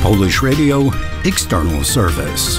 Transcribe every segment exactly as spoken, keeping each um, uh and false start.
Polish Radio External Service.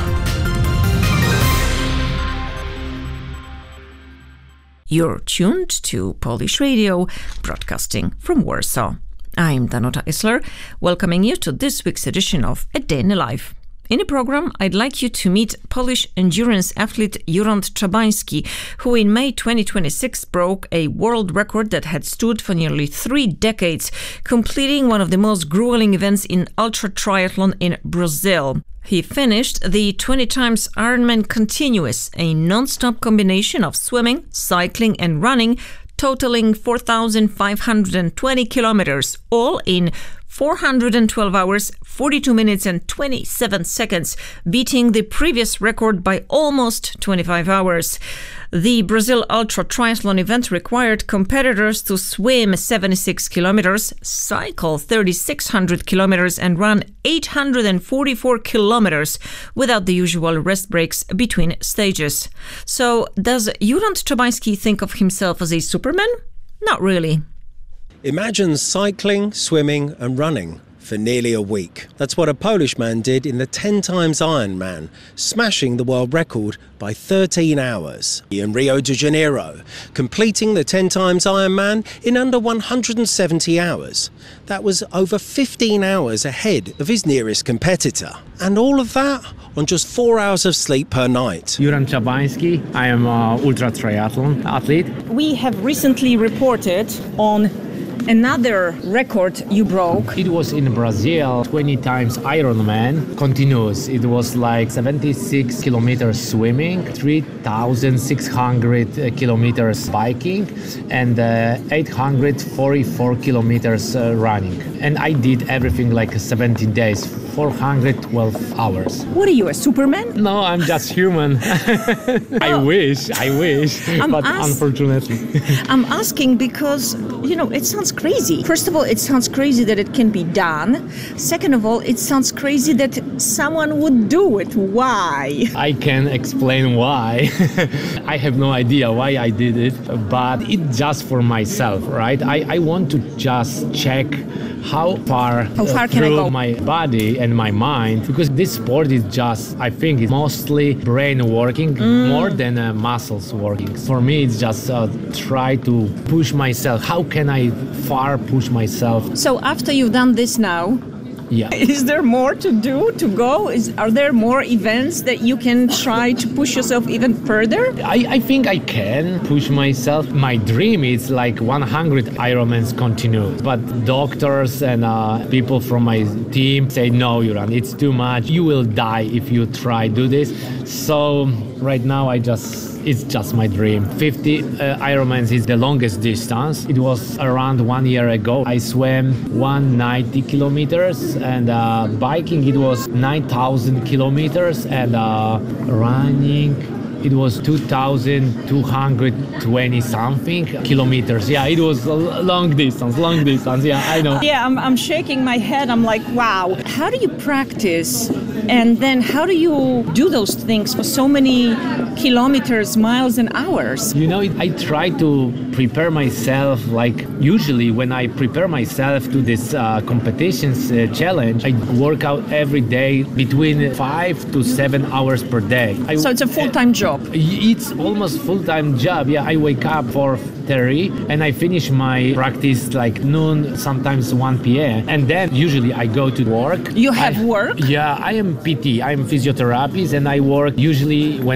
You're tuned to Polish Radio, broadcasting from Warsaw. I'm Danuta Isler, welcoming you to this week's edition of A Day in the Life. In the program, I'd like you to meet Polish endurance athlete Jurand Czabański, who in May twenty twenty-six broke a world record that had stood for nearly three decades, completing one of the most grueling events in ultra triathlon in Brazil. He finished the twenty times Ironman Continuous, a non-stop combination of swimming, cycling and running, totaling four thousand five hundred twenty kilometers, all in four hundred twelve hours, forty-two minutes and twenty-seven seconds, beating the previous record by almost twenty-five hours. The Brazil Ultra Triathlon event required competitors to swim seventy-six kilometers, cycle thirty-six hundred kilometers and run eight hundred forty-four kilometers without the usual rest breaks between stages. So does Jurand Czabański think of himself as a Superman? Not really. Imagine cycling, swimming and running for nearly a week. That's what a Polish man did in the ten times Ironman, smashing the world record by thirteen hours in Rio de Janeiro, completing the ten times Ironman in under one hundred seventy hours. That was over fifteen hours ahead of his nearest competitor. And all of that on just four hours of sleep per night. Jurand Czabański, I am an ultra triathlon athlete. We have recently reported on another record you broke. It was in Brazil, twenty times Ironman continuous. It was like seventy-six kilometers swimming, three thousand six hundred kilometers biking, and uh, eight hundred forty-four kilometers uh, running. And I did everything like seventeen days, four hundred twelve hours. What are you, a Superman? No, I'm just human. I Oh. wish, I wish, I'm but ask- unfortunately. I'm asking because, you know, it sounds crazy. First of all, it sounds crazy that it can be done. Second of all, it sounds crazy that someone would do it. Why? I can explain why. I have no idea why I did it, but it's just for myself, right? I, I want to just check how far, How far uh, can I through go? my body and my mind, because this sport is just, I think it's mostly brain working Mm. more than uh, muscles working. For me, it's just uh, try to push myself. How can I far push myself? So after you've done this now, Yeah. is there more to do, to go? Is, are there more events that you can try to push yourself even further? I, I think I can push myself. My dream is like one hundred Ironmans continuous. But doctors and uh, people from my team say, no, Jurand, it's too much. You will die if you try do this. So right now I just... It's just my dream. fifty uh, Ironmans is the longest distance. It was around one year ago. I swam one hundred ninety kilometers, and uh, biking it was nine thousand kilometers, and uh, running it was two thousand two hundred twenty something kilometers. Yeah, it was a long distance, long distance. Yeah, I know. Yeah, I'm, I'm shaking my head. I'm like, wow. How do you practice? And then how do you do those things for so many kilometers, miles and hours? You know, I try to prepare myself, like usually when I prepare myself to this uh, competitions uh, challenge, I work out every day between five to seven hours per day. I, So it's a full-time job. It's almost full-time job. Yeah, I wake up for thirty and I finish my practice like noon, sometimes one p.m. And then usually I go to work. You have I, work? Yeah, I am P T. I'm physiotherapist and I work usually when